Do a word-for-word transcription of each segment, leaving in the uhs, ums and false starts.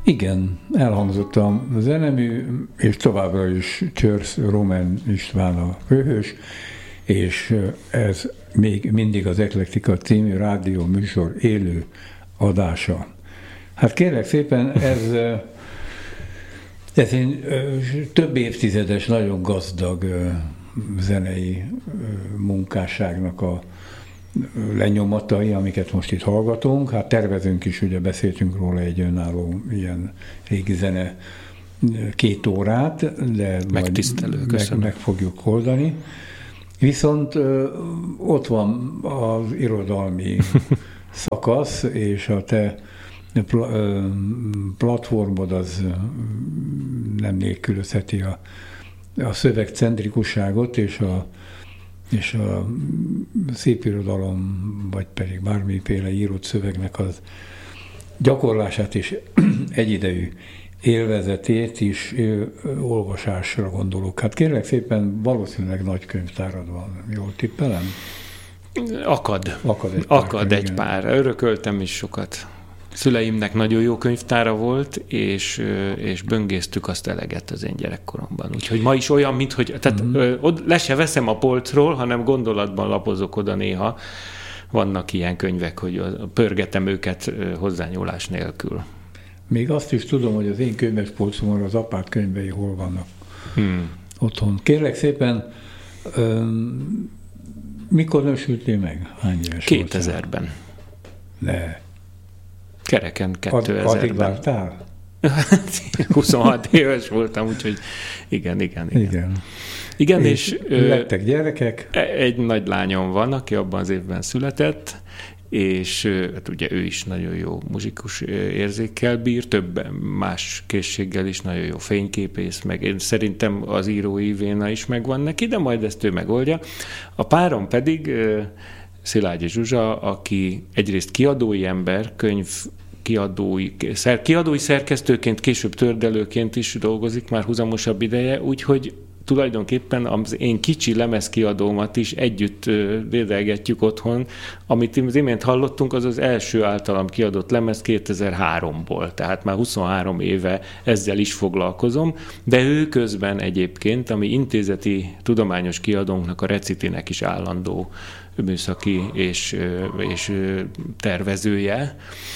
Igen, elhangzott a zenemű, és továbbra is Csörsz Roman István a főhős, és ez még mindig az Eklektika című rádió műsor élő adása. Hát kérlek szépen, ez, ez egy több évtizedes, nagyon gazdag zenei munkásságnak a lenyomatai, amiket most itt hallgatunk. Hát tervezünk is, ugye beszéltünk róla egy önálló ilyen régi zene két órát, de megtisztelő, majd meg, meg fogjuk oldani. Viszont ö, ott van az irodalmi szakasz, és a te pl- ö, platformod az nem nélkülözheti a, a szövegcentrikusságot, és a, és a szépirodalom, vagy pedig bármiféle írott szövegnek az gyakorlását és egyidejű élvezetét is olvasásra gondolok. Hát kérlek szépen, valószínűleg nagy könyvtárad van. Jól tippelem? Akad. Akad egy pár. Akad egy pár. Örököltem is sokat. Szüleimnek nagyon jó könyvtára volt, és, és böngésztük azt eleget az én gyerekkoromban. Úgyhogy ma is olyan, mint hogy tehát mm-hmm. od, le se veszem a polcról, hanem gondolatban lapozok oda néha. Vannak ilyen könyvek, hogy pörgetem őket hozzányúlás nélkül. Még azt is tudom, hogy az én könyvespolcomon az apád könyvei hol vannak hmm. otthon. Kérlek szépen, öm, mikor nősültél meg? Hány éves kétezerben. Ne. Kereken kétezerben. Addig vártál? huszonhat éves voltam, úgyhogy igen, igen, igen. Igen, igen és, és lettek gyerekek? Egy nagy lányom van, aki abban az évben született, és hát ugye ő is nagyon jó muzsikus érzékkel bír, több más készséggel is, nagyon jó fényképész, meg én szerintem az írói véna is megvan neki, de majd ezt ő megoldja. A párom pedig Szilágyi Zsuzsa, aki egyrészt kiadói ember, könyv kiadói, szer, kiadói szerkesztőként, később tördelőként is dolgozik már húzamosabb ideje, úgyhogy tulajdonképpen az én kicsi lemezkiadómat is együtt dédelgetjük otthon. Amit az imént hallottunk, az az első általam kiadott lemez kétezer-háromból, tehát már huszonhárom éve ezzel is foglalkozom, de ő közben egyébként, ami intézeti tudományos kiadónknak, a Recitinek is állandó műszaki és, és tervezője,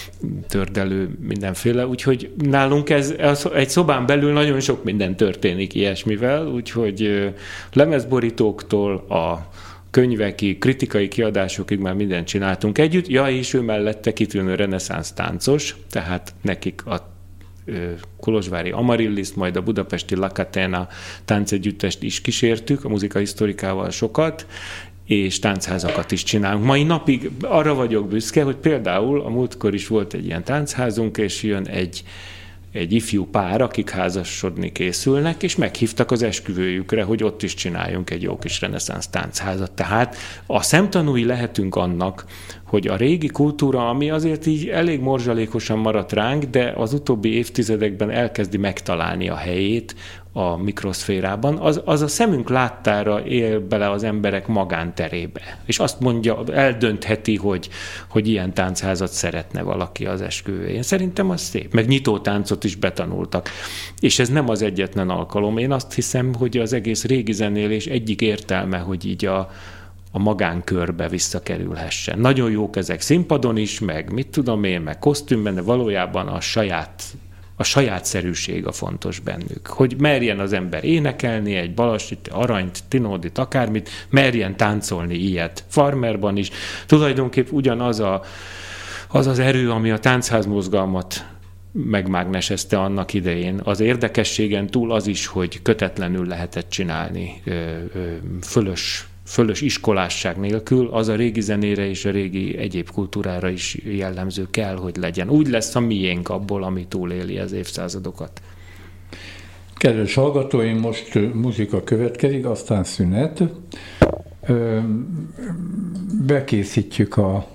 tördelő mindenféle, úgyhogy nálunk ez, ez egy szobán belül nagyon sok minden történik ilyesmivel, úgyhogy lemezborítóktól a könyvekig, kritikai kiadásokig már mindent csináltunk együtt. Ja, és ő mellette kitűnő reneszánsz táncos, tehát nekik a kolozsvári Amaryllis, majd a budapesti La Catena táncegyüttest is kísértük, a muzikahistorikával sokat, és táncházakat is csinálunk. Mai napig arra vagyok büszke, hogy például a múltkor is volt egy ilyen táncházunk, és jön egy, egy ifjú pár, akik házasodni készülnek, és meghívtak az esküvőjükre, hogy ott is csináljunk egy jó kis reneszánsz táncházat. Tehát a szemtanúi lehetünk annak, hogy a régi kultúra, ami azért így elég morzsalékosan maradt ránk, de az utóbbi évtizedekben elkezdi megtalálni a helyét a mikroszférában, az, az a szemünk láttára él bele az emberek magánterébe. És azt mondja, eldöntheti, hogy, hogy ilyen táncházat szeretne valaki az esküvőjén. Szerintem az szép. Meg nyitótáncot is betanultak. És ez nem az egyetlen alkalom. Én azt hiszem, hogy az egész régi zenélés egyik értelme, hogy így a a magánkörbe visszakerülhessen. Nagyon jók ezek színpadon is, meg mit tudom én, meg kosztümben, de valójában a saját, a sajátszerűség a fontos bennük. Hogy merjen az ember énekelni egy Balassit, Aranyt, Tinódit, akármit, merjen táncolni ilyet. Farmerban is. Tulajdonképp ugyanaz a, az az erő, ami a táncházmozgalmat megmágnesezte annak idején. Az érdekességen túl az is, hogy kötetlenül lehetett csinálni, ö, ö, fölös fölös iskolásság nélkül, az a régi zenére és a régi egyéb kultúrára is jellemző kell, hogy legyen. Úgy lesz a miénk abból, ami túléli az évszázadokat. Kedves hallgatóim, most muzsika következik, aztán szünet. Bekészítjük a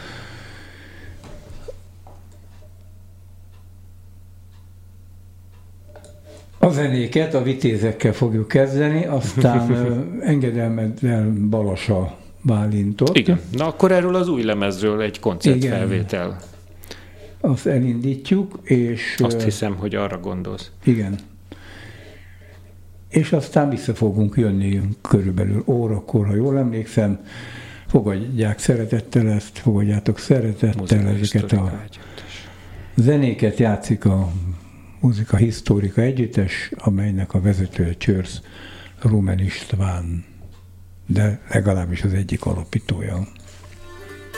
A zenéket, a vitézekkel fogjuk kezdeni, aztán engedelmeddel Balassa Bálintot. Igen. Na akkor erről az új lemezről egy koncertfelvétel. azt elindítjuk, és... Azt hiszem, hogy arra gondolsz. Igen. És aztán vissza fogunk jönni körülbelül órakor, ha jól emlékszem. Fogadják szeretettel ezt, fogadjátok szeretettel ezeket a zenéket, játszik a Muzika Historica Együttes, amelynek a vezetője Csörsz Rumen István, de legalábbis az egyik alapítója.